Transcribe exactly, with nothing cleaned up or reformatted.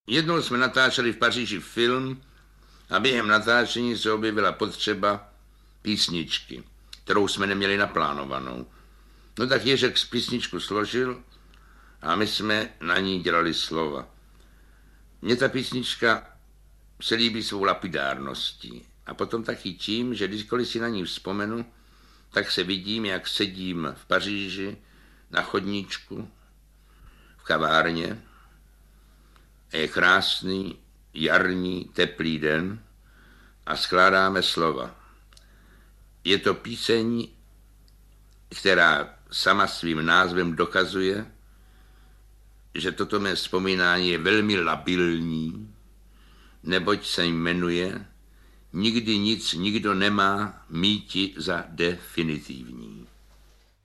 Jednou jsme natáčeli v Paříži film a během natáčení se objevila potřeba písničky, kterou jsme neměli naplánovanou. No tak Ježek písničku složil a my jsme na ní dělali slova. Mně ta písnička se líbí svou lapidárností a potom taky tím, že kdykoliv si na ní vzpomenu, tak se vidím, jak sedím v Paříži na chodníčku, v kavárně. Je krásný, jarní, teplý den a skládáme slova. Je to píseň, která sama svým názvem dokazuje, že toto mé vzpomínání je velmi labilní, neboť se jmenuje Nikdy nic nikdo nemá míti za definitivní.